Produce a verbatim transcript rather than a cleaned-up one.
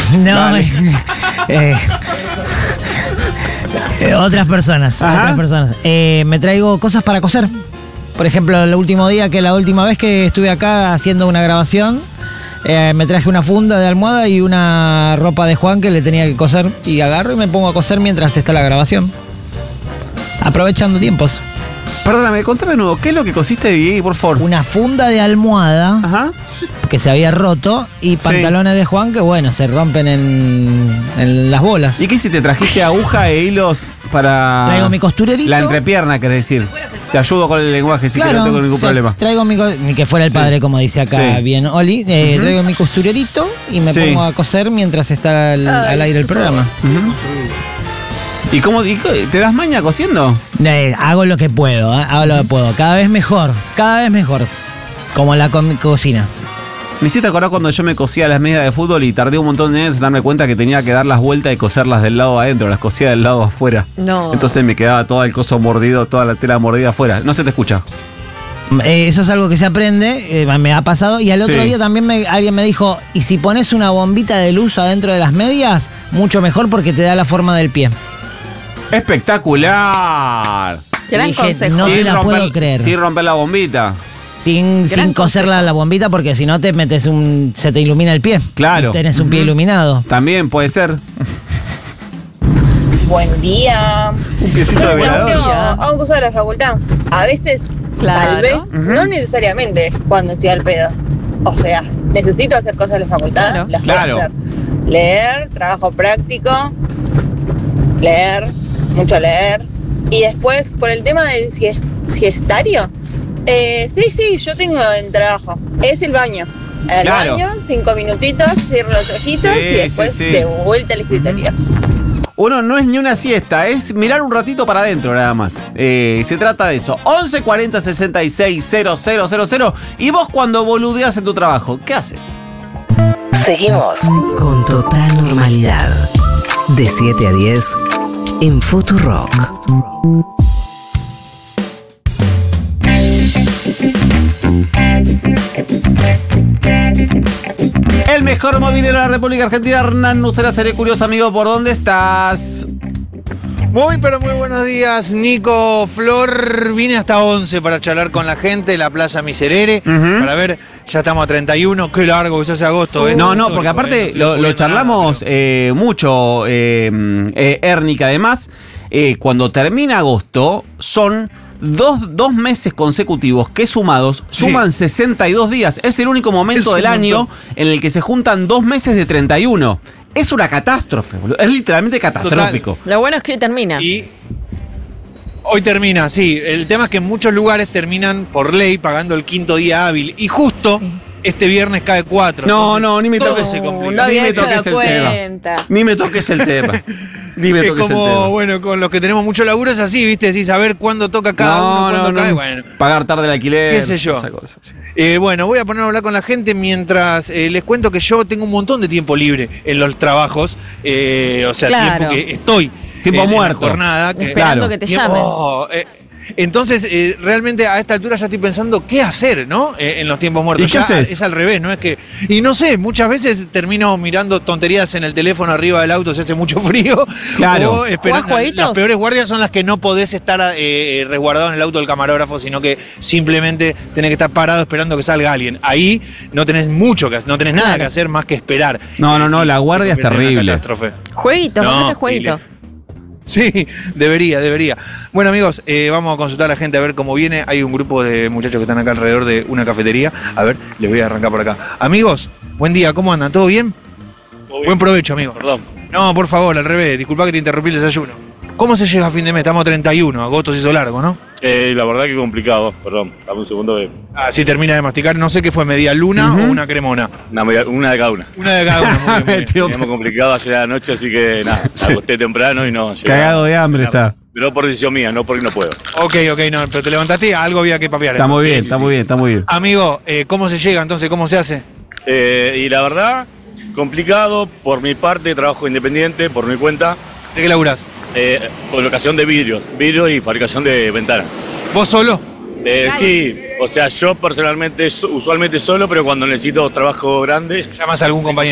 No, eh, eh, otras personas, Ajá. otras personas. Eh, me traigo cosas para coser. Por ejemplo, el último día, que la última vez que estuve acá haciendo una grabación, eh, me traje una funda de almohada y una ropa de Juan que le tenía que coser. Y agarro y me pongo a coser mientras está la grabación. Aprovechando tiempos. Perdóname, contame de nuevo, ¿qué es lo que cosiste, Diego, por favor? Una funda de almohada Ajá. que se había roto y pantalones de Juan que, bueno, se rompen en, en las bolas. ¿Y qué hiciste? ¿Trajiste aguja e hilos para...? Traigo mi costurerito. La entrepierna, querés decir. Te ayudo con el lenguaje, sí, que no tengo ningún o sea, problema. Traigo mi, co- ni que fuera el Sí. padre, como dice acá Sí. bien Oli. Eh, Ujú. Traigo mi costurerito y me Sí. pongo a coser mientras está al, al aire el programa. Ujú. ¿Y cómo y qué, te das maña cosiendo? Eh, hago lo que puedo, eh, hago lo que puedo. Cada vez mejor, cada vez mejor. Como en la co- cocina. Me hiciste acordar cuando yo me cosía las medias de fútbol y tardé un montón de años en darme cuenta que tenía que dar las vueltas y coserlas del lado adentro, las cosía del lado afuera. No. Entonces me quedaba todo el coso mordido, toda la tela mordida afuera. No se te escucha. Eh, eso es algo que se aprende, eh, me ha pasado. Y al otro Sí. día también me- alguien me dijo, y si pones una bombita de luz adentro de las medias, mucho mejor porque te da la forma del pie. ¡Espectacular! Gran Dije, consejo. no te Sin la romper- puedo creer. Sin romper la bombita. Sin, Gran sin coserla consejo. la bombita porque si no te metes un... se te ilumina el pie. Claro. Y tenés un pie Ujú. iluminado. También puede ser. Buen día. Un piecito de Bueno, velador. uno día. hago cosas de la facultad. A veces, Claro. tal vez, Ujú. no necesariamente cuando estoy al pedo. O sea, necesito hacer cosas de la facultad, Claro. las Claro. voy a hacer. Leer, trabajo práctico, leer, mucho leer. Y después, por el tema del sies- siestario, eh, sí, sí, yo tengo el trabajo. Es el baño. El Claro. baño, cinco minutitos, cierro los ojitos Sí, y después sí, sí. de vuelta al escritorio. Uno no es ni una siesta, es mirar un ratito para adentro nada más. Eh, se trata de eso. once cuarenta sesenta y seis cero cero cero cero. Y vos cuando boludeas en tu trabajo, ¿qué haces? Seguimos con total normalidad. De siete a diez en Futurock. El mejor movilero de la República Argentina, Hernán Nucera, seré curioso, amigo, ¿por dónde estás? Muy, pero muy buenos días, Nico, Flor. Vine hasta once para charlar con la gente de la Plaza Miserere. Ujú. Para ver, ya estamos a treinta y uno. Qué largo que se hace agosto. ¿eh? No, no, Histórico, porque aparte ¿eh? No lo, estoy lo descubriendo charlamos nada, eh, mucho, eh, eh, Ernie, que además, eh, cuando termina agosto, son dos, dos meses consecutivos que sumados Sí. suman sesenta y dos días. Es el único momento Es un del año montón. en el que se juntan dos meses de treinta y uno. Es una catástrofe, boludo. Es literalmente catastrófico. Lo bueno es que hoy termina. Y hoy termina, sí. El tema es que en muchos lugares terminan por ley pagando el quinto día hábil. Y justo este viernes cae cuatro. No, Entonces, no, ni me todo toques. se complica. no había Ni me hecho la toques el tema. cuenta. Ni me toques el tema. Ni me Es toques el como, tema. bueno, con los que tenemos mucho laburo es así, ¿viste? Decís, a ver cuándo toca cada uno, cuándo cae. Bueno, Pagar tarde el alquiler. Qué sé yo. esa cosa, sí. Eh, bueno, voy a poner a hablar con la gente mientras eh, les cuento que yo tengo un montón de tiempo libre en los trabajos. eh, o sea, Claro. tiempo que estoy. Tiempo en, muerto. En la jornada. que- Esperando claro. que te Tiempo- llamen. oh, eh, entonces, eh, realmente a esta altura ya estoy pensando qué hacer, ¿no? Eh, en los tiempos muertos. ¿Y qué Ya haces? Es al revés, ¿no? Es que. Y no sé, muchas veces termino mirando tonterías en el teléfono arriba del auto si hace mucho frío. Claro. O esperando. ¿Jugás jueguitos? Las peores guardias son las que no podés estar eh, resguardado en el auto del camarógrafo, sino que simplemente tenés que estar parado esperando que salga alguien. Ahí no tenés mucho que hacer, no tenés nada Claro. que hacer más que esperar. No, no, Eh, no, sí, la guardia se es convierte en una terrible. catástrofe. Jueguito, No, bastante jueguito. Lili. Sí, debería, debería. Bueno, amigos, eh, vamos a consultar a la gente a ver cómo viene. Hay un grupo de muchachos que están acá alrededor de una cafetería. A ver, les voy a arrancar por acá. Amigos, buen día, ¿cómo andan? ¿Todo bien? Buen provecho, amigo. Perdón. No, por favor, al revés. Disculpa que te interrumpí el desayuno. ¿Cómo se llega a fin de mes? Estamos a treinta y uno, agosto se hizo largo, ¿no? Eh, la verdad que complicado, perdón. Dame un segundo que. Así termina de masticar. No sé qué fue, media luna Ujú. o una cremona. Una, media- una de cada una. Una de cada una. Muy bien, muy bien. Tío, Teníamos complicado ayer a la noche, así que nada, Sí. me acosté temprano y no llegué. Cagado de hambre está. Pero por decisión mía, no porque no puedo. Ok, ok, no, pero te levantaste y algo había que papear. Está muy bien, Sí, sí, está sí. muy bien, está muy bien. Amigo, eh, ¿cómo se llega entonces? ¿Cómo se hace? Eh, y la verdad, complicado por mi parte, trabajo independiente, por mi cuenta, ¿De qué laburás? eh, colocación de vidrios, vidrio y fabricación de ventanas. ¿Vos solo? Eh, sí, o sea, yo personalmente, usualmente solo, pero cuando necesito trabajo grande, ¿Llamas a algún compañero?